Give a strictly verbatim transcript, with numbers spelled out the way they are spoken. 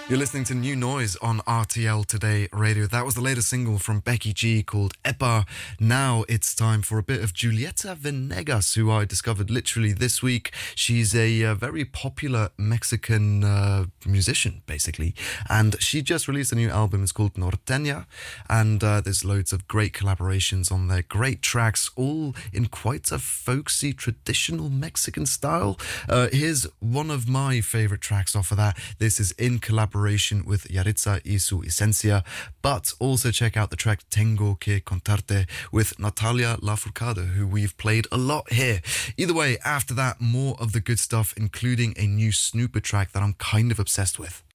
You're listening to New Noise on R T L Today Radio. That was the latest single from Becky G called Epa. Now it's time for a bit of Julieta Venegas, who I discovered literally this week. She's a uh, very popular Mexican uh, musician, basically. And she just released a new album. It's called Norteña. And uh, there's loads of great collaborations on there. Great tracks, all in quite a folksy, traditional Mexican style. Uh, here's one of my favorite tracks off of that. This is in collaboration with Yaritza y su Esencia, but also check out the track Tengo que Contarte with Natalia Lafourcade, who we've played a lot here. Either way, after that, more of the good stuff, including a new Snooper track that I'm kind of obsessed with.